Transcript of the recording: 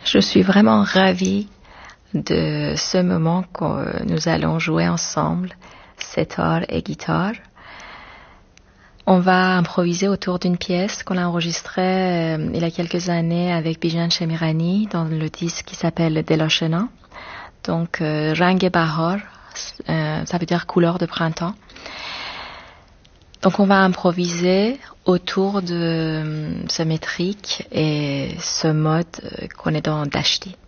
Je suis vraiment ravie de ce moment que nous allons jouer ensemble, sitar et guitare. On va improviser autour d'une pièce qu'on a enregistrée il y a quelques années avec Bijan Shemirani dans le disque qui s'appelle Deloshena. Donc, Rang Bahar, ça veut dire couleur de printemps. Donc, on va improviser autour de ce métrique et ce mode qu'on est dans Dashti.